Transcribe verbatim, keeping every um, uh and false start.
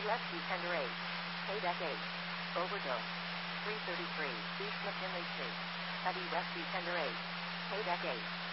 left Tender eight. K-Deck eight. Overdose. three thirty-three East McKinley Street. Heavy left Tender eight. K-Deck eight.